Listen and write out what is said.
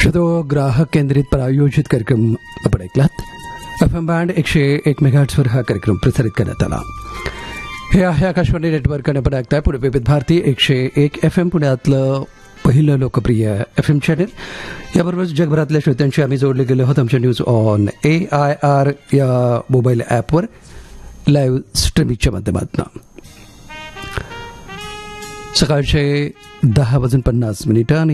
शतो ग्राहक केंद्रित प्रायोजित कार्यक्रम आपण ऐकलात. FM बँड 101 मेगाहर्ट्झवर हा कार्यक्रम प्रसारित करण्यात आला. हे आहे आकाशवाणी नेटवर्क आणि आपण ऐकताय पुणे विविध भारती 101 FM पुण्यातलं पहिलं लोकप्रिय FM चॅनेल. याबरोबरच जगभरातल्या श्रोत्यांशी आम्ही जोडले गेलो आहोत आमच्या न्यूज ऑन AIR या मोबाईल ॲपवर लाईव्ह स्ट्रीमिंगच्या माध्यमातून. सकाळचे 10:50 आणि